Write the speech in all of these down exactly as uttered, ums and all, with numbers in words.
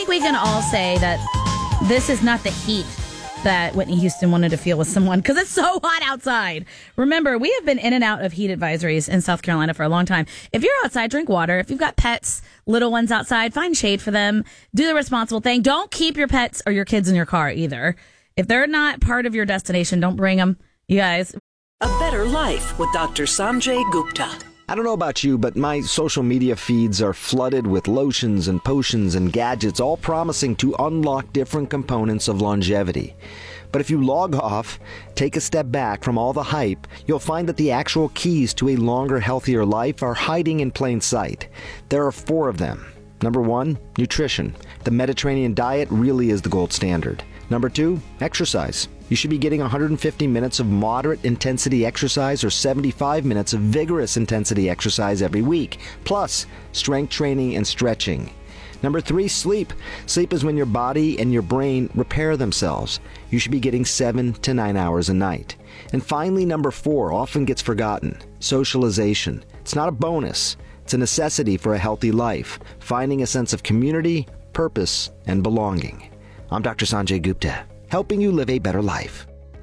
we can all say that this is not the heat that Whitney Houston wanted to feel with someone, because it's so hot outside. Remember, we have been in and out of heat advisories in South Carolina for a long time. If you're outside, drink water. If you've got pets, little ones outside, find shade for them. Do the responsible thing. Don't keep your pets or your kids in your car either. If they're not part of your destination, don't bring them. You guys. A Better Life with Doctor Sanjay Gupta. I don't know about you, but my social media feeds are flooded with lotions and potions and gadgets, all promising to unlock different components of longevity. But if you log off, take a step back from all the hype, you'll find that the actual keys to a longer, healthier life are hiding in plain sight. There are four of them. Number one, nutrition. The Mediterranean diet really is the gold standard. Number two, exercise. You should be getting one hundred fifty minutes of moderate intensity exercise or seventy-five minutes of vigorous intensity exercise every week, plus strength training and stretching. Number three, sleep. Sleep is when your body and your brain repair themselves. You should be getting seven to nine hours a night. And finally, number four, often gets forgotten, socialization. It's not a bonus. It's a necessity for a healthy life, finding a sense of community, purpose, and belonging. I'm Doctor Sanjay Gupta, helping you live a better life.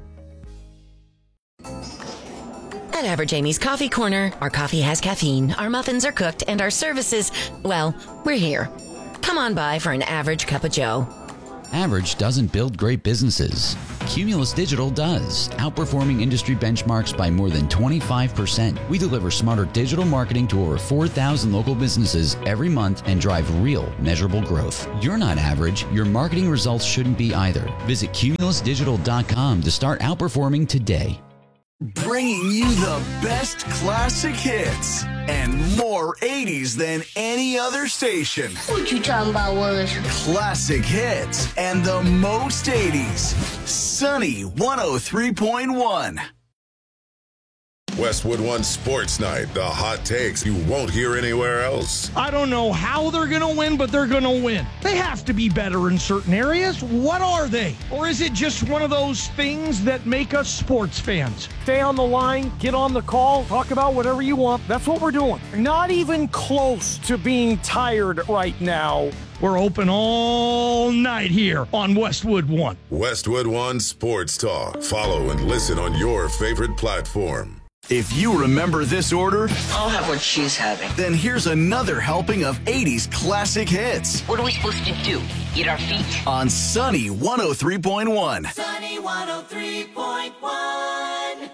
At Average Amy's Coffee Corner, our coffee has caffeine, our muffins are cooked, and our services, well, we're here. Come on by for an average cup of joe. Average doesn't build great businesses. Cumulus Digital does, outperforming industry benchmarks by more than twenty-five percent. We deliver smarter digital marketing to over four thousand local businesses every month and drive real, measurable growth. You're not average. Your marketing results shouldn't be either. Visit cumulus digital dot com to start outperforming today. Bringing you the best classic hits and more eighties than any other station. What you talking about, Willis? Classic hits and the most eighties. Sunny one oh three point one. Westwood One Sports Night, the hot takes you won't hear anywhere else. I don't know how they're going to win, but they're going to win. They have to be better in certain areas. What are they? Or is it just one of those things that make us sports fans? Stay on the line, get on the call, talk about whatever you want. That's what we're doing. Not even close to being tired right now. We're open all night here on Westwood One. Westwood One Sports Talk. Follow and listen on your favorite platform. If you remember this order, I'll have what she's having. then here's another helping of eighties classic hits What are we supposed to do? Eat our feet? on Sunny one oh three point one. Sunny one oh three point one.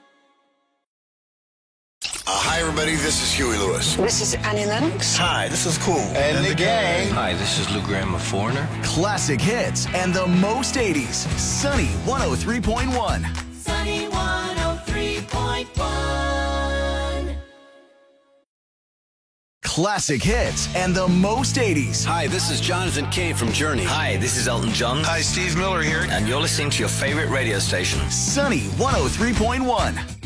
Uh, hi, everybody. This is Huey Lewis. This is Annie Lennox. Hi, this is Cool. And, and the gang. Hi, this is Lou Graham of Foreigner. Classic hits and the most eighties. Sunny one oh three point one. Sunny one oh three point one. Classic hits and the most eighties. Hi, this is Jonathan Cave from Journey. Hi, this is Elton John. Hi, Steve Miller here. And you're listening to your favorite radio station. Sunny one oh three point one.